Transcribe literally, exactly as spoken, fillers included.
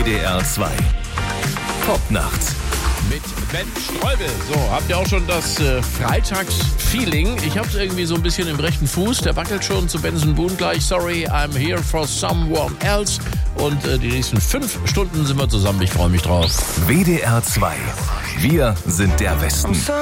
D R zwei. Popnacht. Mit Ben Streubel. So, habt ihr auch schon das äh, Freitags-Feeling? Ich hab's irgendwie so ein bisschen im rechten Fuß. Der wackelt schon zu Benson Boone gleich. Sorry, I'm here for someone else. Und äh, die nächsten fünf Stunden sind wir zusammen. Ich freue mich drauf. W D R zwei. Wir sind der Westen.